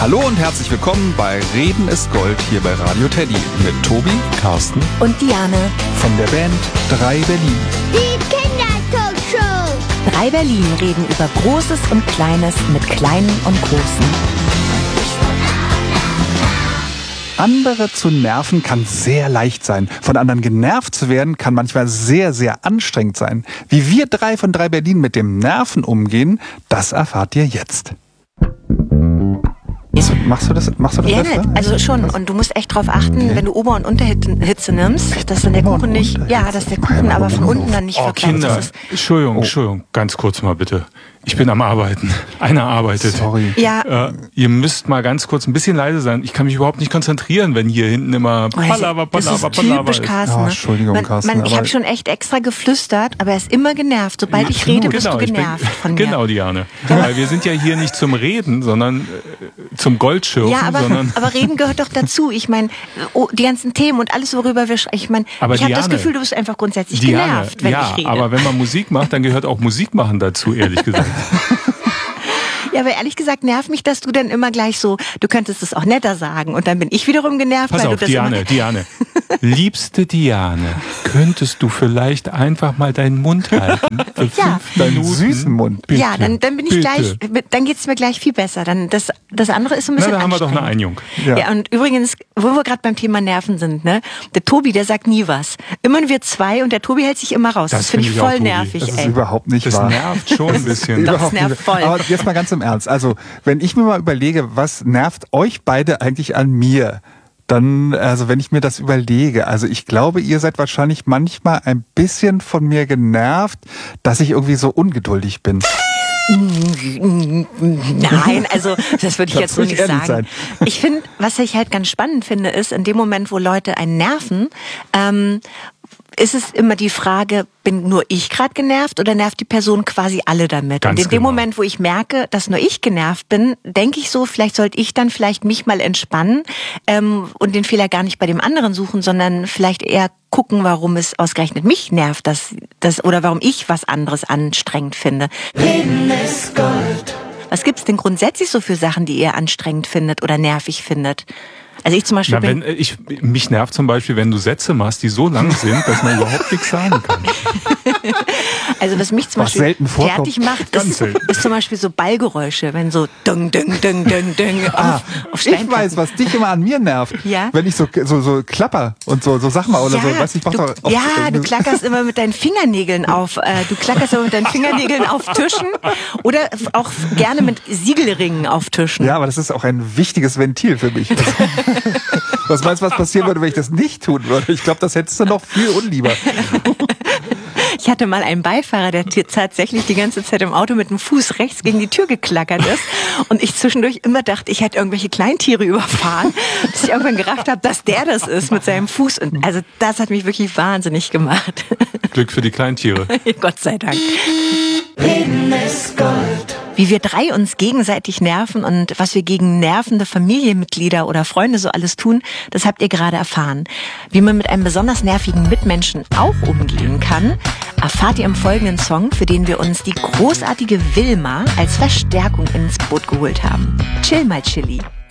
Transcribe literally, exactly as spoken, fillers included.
Hallo und herzlich willkommen bei Reden ist Gold hier bei Radio Teddy mit Tobi, Carsten und Diane von der Band drei Berlin. Die Kindertalkshow. drei Berlin reden über Großes und Kleines mit Kleinen und Großen. Andere zu nerven kann sehr leicht sein. Von anderen genervt zu werden kann manchmal sehr, sehr anstrengend sein. Wie wir drei von drei Berlin mit dem Nerven umgehen, das erfahrt ihr jetzt. Also, machst du das? Machst du das? Ja, Beste? also schon. Und du musst echt drauf achten, okay. wenn du Ober- und Unterhitze nimmst, dass dann der Kuchen nicht, ja, dass der Kuchen aber von unten dann nicht oh, verplatzt. Kinder, ist. Entschuldigung, Oh. Entschuldigung, ganz kurz mal bitte. Ich bin am Arbeiten. Einer arbeitet. Sorry. Ja. Äh, ihr müsst mal ganz kurz ein bisschen leise sein. Ich kann mich überhaupt nicht konzentrieren, wenn hier hinten immer Palaver, das Palaver, ist Palaver typisch ist. Carsten. Oh, ne? Entschuldigung, man, Carsten, Man, ich aber- habe schon echt extra geflüstert, aber er ist immer genervt. Sobald ich rede, bist Genau, du ich bin- genervt von mir. Genau, Diane. Weil wir sind ja hier nicht zum Reden, sondern äh, zum Goldschürfen, Ja, aber, sondern... aber reden gehört doch dazu. Ich meine, oh, die ganzen Themen und alles, worüber wir sprechen. Ich meine, Aber ich habe das Diane, Gefühl, du bist einfach grundsätzlich Diane, genervt, wenn ja, ich rede. aber wenn man Musik macht, dann gehört auch Musik machen dazu, ehrlich gesagt. Ja, aber ehrlich gesagt nervt mich, dass du dann immer gleich so, du könntest es auch netter sagen. Und dann bin ich wiederum genervt, Pass weil auf, du das Diane, immer... Diane. Liebste Diane, könntest du vielleicht einfach mal deinen Mund halten? Für Ja. fünf Minuten? Süßen Mund. Bitte, Ja, dann, dann bin ich bitte. gleich, dann geht's mir gleich viel besser. Dann das, das andere ist so ein Na, bisschen da haben wir doch eine anstrengend. Einigung. Ja. und übrigens, wo wir gerade beim Thema Nerven sind, ne? Der Tobi, der sagt nie was. Immer wir zwei und der Tobi hält sich immer raus. Das, Das finde ich finde ich auch, voll Tobi. nervig, Das ist ey. überhaupt nicht Das wahr. nervt schon ein bisschen. Doch, Überhaupt es nervt nicht. voll. Aber jetzt mal ganz im Ernst. Also, wenn ich mir mal überlege, was nervt euch beide eigentlich an mir, dann, also wenn ich mir das überlege, also ich glaube, ihr seid wahrscheinlich manchmal ein bisschen von mir genervt, dass ich irgendwie so ungeduldig bin. Nein, also das würde ich Lass jetzt so ruhig nicht ehrlich sagen. sein. Ich finde, was ich halt ganz spannend finde, ist, in dem Moment, wo Leute einen nerven, ähm, ist es immer die Frage, bin nur ich gerade genervt oder nervt die Person quasi alle damit? Ganz und in dem genau. Moment, wo ich merke, dass nur ich genervt bin, denke ich so, vielleicht sollte ich dann vielleicht mich mal entspannen ähm, und den Fehler gar nicht bei dem anderen suchen, sondern vielleicht eher gucken, warum es ausgerechnet mich nervt, dass, dass, oder warum ich was anderes anstrengend finde. Reden ist Gold. Was gibt's denn grundsätzlich so für Sachen, die ihr anstrengend findet oder nervig findet? Also ich zum Beispiel Na, bin... wenn, äh, ich, mich nervt zum Beispiel, wenn du Sätze machst, die so lang sind, dass man überhaupt nichts sagen kann. Also was mich zum Was Beispiel selten vorkommt. fertig macht, Ganz ist, selten. ist zum Beispiel so Ballgeräusche, wenn so dung, dung, dung, dung, dung Ah, auf, auf ich Steinplatten. weiß, was dich immer an mir nervt. Ja? Wenn ich so, so, so klapper und so, so Sachen mal oder ja, so, weiß ich, mach du, doch auf, ja, du klackerst immer mit deinen Fingernägeln auf, äh, du klackerst immer mit deinen Fingernägeln auf Tischen oder auch gerne mit Siegelringen auf Tischen. Ja, aber das ist auch ein wichtiges Ventil für mich. Was meinst du, was passieren würde, wenn ich das nicht tun würde? Ich glaube, das hättest du noch viel unlieber. Ich hatte mal einen Beifahrer, der t- tatsächlich die ganze Zeit im Auto mit dem Fuß rechts gegen die Tür geklackert ist und ich zwischendurch immer dachte, ich hätte irgendwelche Kleintiere überfahren, bis ich irgendwann gerafft habe, dass der das ist mit seinem Fuß. Und also das hat mich wirklich wahnsinnig gemacht. Glück für die Kleintiere. Gott sei Dank. Wie wir drei uns gegenseitig nerven und was wir gegen nervende Familienmitglieder oder Freunde so alles tun, das habt ihr gerade erfahren. Wie man mit einem besonders nervigen Mitmenschen auch umgehen kann, erfahrt ihr im folgenden Song, für den wir uns die großartige Wilma als Verstärkung ins Boot geholt haben. Chill mal, Chili.